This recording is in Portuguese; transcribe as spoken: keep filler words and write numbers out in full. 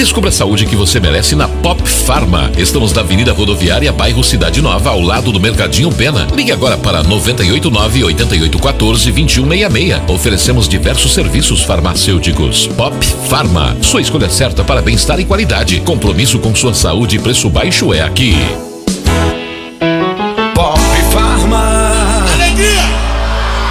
Descubra a saúde que você merece na Pop Pharma. Estamos na Avenida Rodoviária, bairro Cidade Nova, ao lado do Mercadinho Pena. Ligue agora para nove oito nove, oito oito um quatro, dois um seis seis. Oferecemos diversos serviços farmacêuticos. Pop Pharma, sua escolha certa para bem-estar e qualidade. Compromisso com sua saúde e preço baixo é aqui.